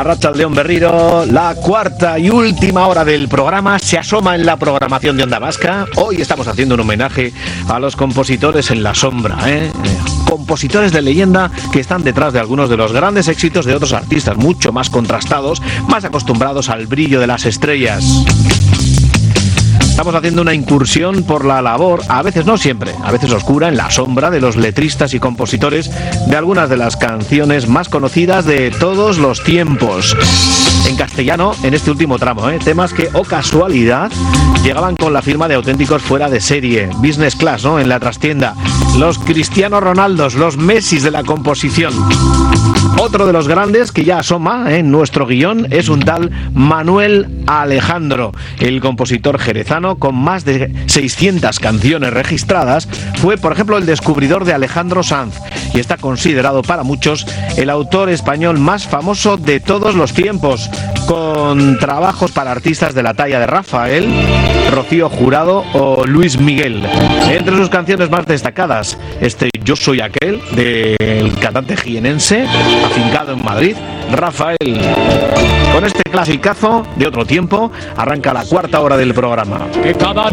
Arratsaldeon Berriro, la cuarta y última hora del programa se asoma en la programación de Onda Vasca. Hoy estamos haciendo un homenaje a los compositores en la sombra, compositores de leyenda que están detrás de algunos de los grandes éxitos de otros artistas mucho más contrastados, más acostumbrados al brillo de las estrellas. Estamos haciendo una incursión por la labor, a veces no siempre, a veces oscura, en la sombra de los letristas y compositores de algunas de las canciones más conocidas de todos los tiempos. En castellano, en este último tramo, temas que, o casualidad, llegaban con la firma de auténticos fuera de serie, business class, ¿no? En la trastienda, los Cristiano Ronaldos, los Messis de la composición. Otro de los grandes que ya asoma en nuestro guión es un tal Manuel Alejandro, el compositor jerezano con más de 600 canciones registradas. Fue, por ejemplo, el descubridor de Alejandro Sanz y está considerado para muchos el autor español más famoso de todos los tiempos, con trabajos para artistas de la talla de Rafael, Rocío Jurado o Luis Miguel. Entre sus canciones más destacadas, Yo soy aquel, del cantante jienense, afincado en Madrid, Rafael. Con este clasicazo de otro tiempo, arranca la cuarta hora del programa. Que cada